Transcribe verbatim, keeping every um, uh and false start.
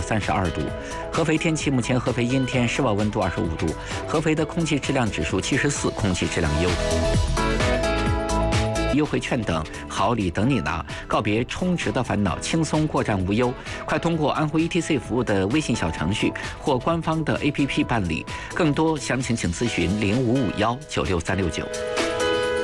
三十二度。合肥天气目前合肥阴天，室外温度二十五度，合肥的空气质量指数七十四，空气质量优。优惠券等好礼等你拿，告别充值的烦恼，轻松过站无忧。快通过安徽 E T C 服务的微信小程序或官方的 A P P 办理，更多详情请咨询零五五幺九六三六九。